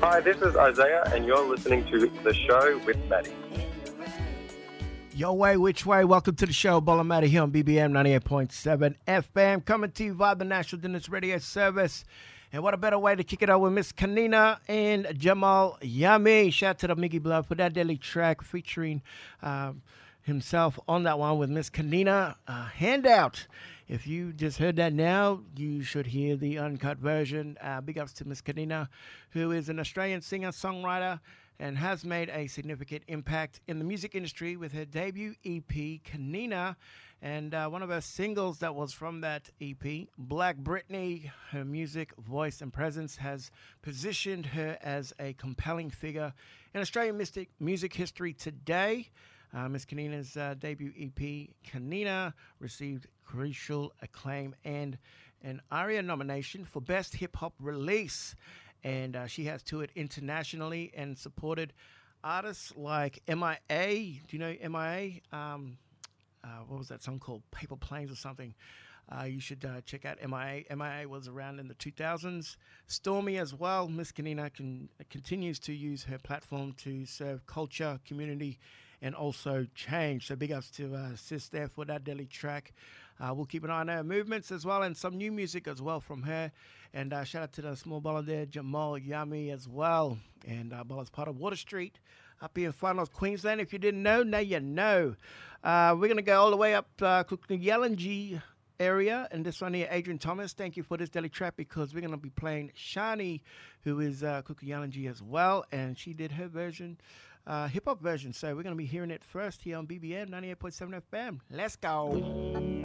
Hi, this is Isaiah, and you're listening to The Show with Maddie. Yo way, which way? Welcome to the show. Bola Maddie here on BBM 98.7 FM. Coming to you via the National Dennis Radio Service. And what a better way to kick it out with Miss Kanina and Jamal Yami. Shout out to the Mickey Blood for that daily track featuring himself on that one with Miss Kanina. Handout. If you just heard that now, you should hear the uncut version. Big ups to Miss Kanina, who is an Australian singer-songwriter and has made a significant impact in the music industry with her debut EP, Kanina, and one of her singles that was from that EP, Black Britney. Her music, voice, and presence has positioned her as a compelling figure in Australian music history today. Miss Kanina's debut EP, Kanina, received crucial acclaim and an ARIA nomination for Best Hip Hop Release. And she has toured internationally and supported artists like MIA. Do you know MIA? What was that song called? Paper Planes or something. You should check out MIA. MIA was around in the 2000s. Stormy as well. Miss Kanina continues to use her platform to serve culture, community, and also change. So big ups to Sis there for that daily track. We'll keep an eye on her movements as well and some new music as well from her. And shout out to the small baller there, Jamal Yami as well. And baller's part of Water Street up here in Far North Queensland. If you didn't know, now you know. We're going to go all the way up Kukuyalanji area. And this one here, Adrian Thomas, thank you for this daily track because we're going to be playing Shani, who is Kukuyalanji as well. And she did her version. Hip-hop version. So we're going to be hearing it first here on BBM 98.7 FM. Let's go.